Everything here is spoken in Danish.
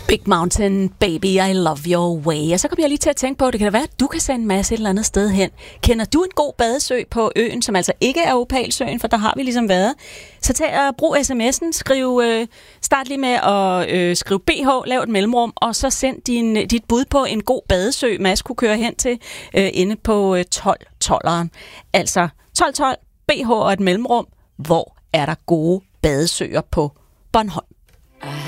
Big Mountain, baby, I love your way. Og så kom jeg lige til at tænke på, at det kan da være, at du kan sende Mads et eller andet sted hen. Kender du en god badesø på øen, som altså ikke er Opalsøen, for der har vi ligesom været? Så tag og brug sms'en, start lige med at skrive BH, lav et mellemrum, og så send dit bud på en god badesø, Mads kunne køre hen til inde på 12-12'eren. Altså 12-12, BH og et mellemrum. Hvor er der gode badesøer på Bornholm?